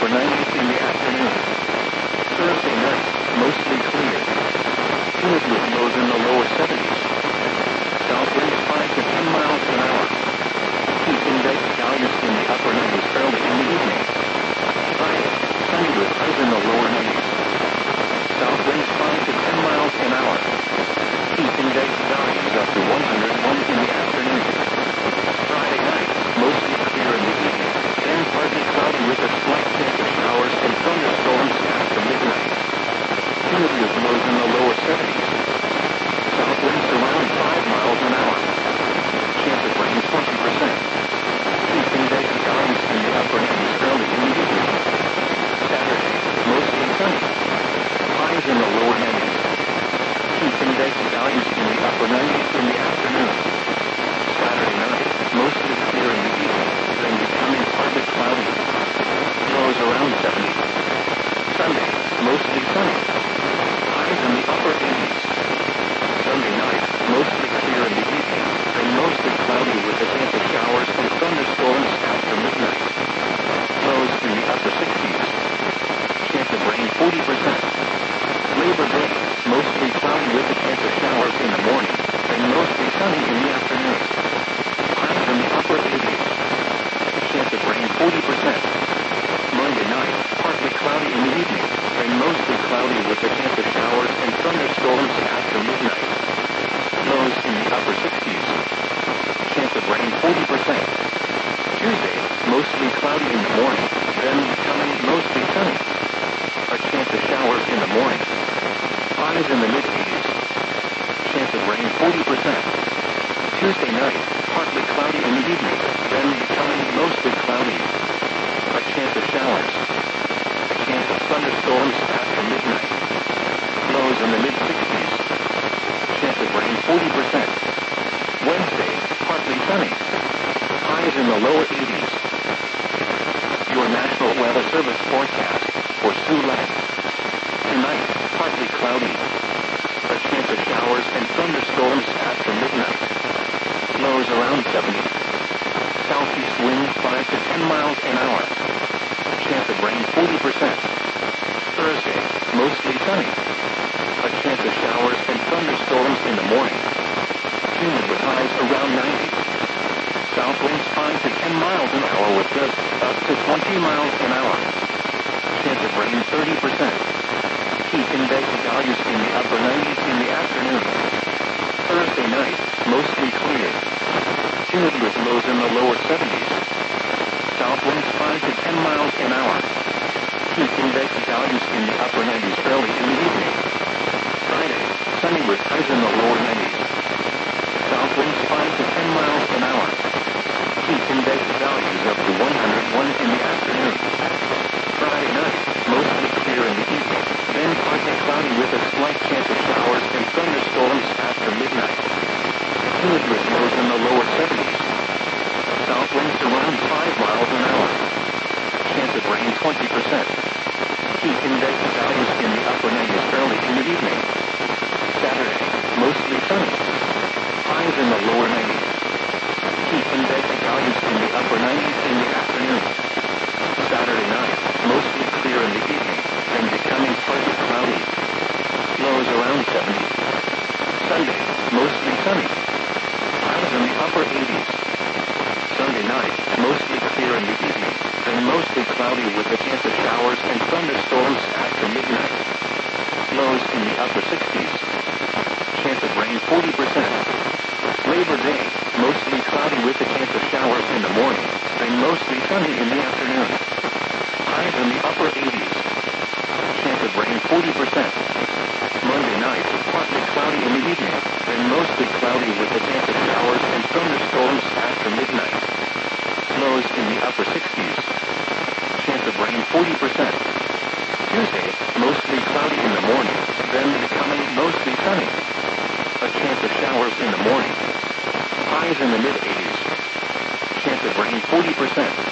upper 90s in the afternoon. Thursday night, mostly clear. Humid with lows in the lower 70s. South winds 5 to 10 miles an hour. Heat index values in the upper 90s early in the evening. Friday, sunny with highs in the lower 90s. South winds 5 to 10 miles an hour. Heat index values up to 101 in the afternoon. Friday night, mostly clear in the evening, then partly cloudy with a slight chance of showers and thunderstorms after midnight. Humid with lows in the lower 70s. South winds around 5 miles an hour. Chance of rain 20%. Heat index values in the upper 90s early in the evening. Saturday, mostly sunny. Highs in the lower 90s. Heat index values in the upper 90s in the afternoon. Saturday night, mostly clear in the evening, then becoming partly cloudy. Lows around 70. Sunday, mostly sunny. Highs in the upper 80s. Sunday night, mostly clear in the evening, then mostly cloudy with a chance of showers and thunderstorms after midnight. Lows in the upper 60s. Chance of rain 40%. Labor Day, mostly cloudy with a chance of showers in the morning, then mostly sunny in the afternoon. Highs in the upper 80s. Chance of rain 40%. Monday night, partly cloudy in the evening, then mostly cloudy with a chance of showers and thunderstorms after midnight. Lows in the upper 60s. Chance of rain 40%. Tuesday, mostly cloudy in the morning, then becoming mostly sunny. A chance of showers in the morning. Highs in the mid-80s. Chance of rain 40%. Tuesday night, partly cloudy in the evening, then becoming mostly cloudy. A chance of showers. A chance of thunderstorms after midnight. Lows in the mid-60s. Chance of rain 40%. Wednesday, partly sunny. Highs in the lower 80s. Your National Weather Service forecast for Siouxland. Tonight, partly cloudy. A chance of showers and thunderstorms after midnight. Lows around 70. Southeast winds 5 to 10 miles an hour. Chance of rain 40%. Thursday, mostly sunny. A chance of showers and thunderstorms in the morning. Humid with highs around 90. South winds 5 to 10 miles an hour with gusts up to 20 miles an hour. Chance of rain 30%. Heat index values in the upper 90s in the afternoon. Thursday night, mostly clear. Humid with lows in the lower 70s. South winds 5 to 10 miles an hour. Heat index values in the upper 90s early in the evening. Friday, sunny with highs in the lower 90s. South winds 5 to 10 miles an hour. Heat index values up to 101 in the afternoon. Friday night, mostly clear in the evening, then partly cloudy with a slight chance of showers and thunderstorms after midnight. Humid with lows in the lower 70s. South winds around 5 miles an hour. Chance of rain 20%. Heat index values in the upper 90s early in the evening. Saturday, mostly sunny. Highs in the lower 90s. Heat index values in the upper 90s in the afternoon. Saturday night, mostly clear in the evening, then becoming partly cloudy. Lows around 70. Sunday, mostly sunny. Highs in the upper 80s. Sunday night, mostly clear in the evening, then mostly cloudy with a chance of showers and thunderstorms after midnight. Lows in the upper 60s. Chance of rain 40%. Labor Day, mostly cloudy with a chance of showers in the morning, then mostly sunny in the afternoon. Highs in the upper 80s. Chance of rain 40%. Monday night, partly cloudy in the evening, then mostly cloudy with a chance of showers and thunderstorms after midnight. Lows in the upper 60s. Chance of rain 40%. Tuesday, mostly cloudy in the morning, then becoming mostly sunny. A chance of showers in the morning. Highs in the mid-80s.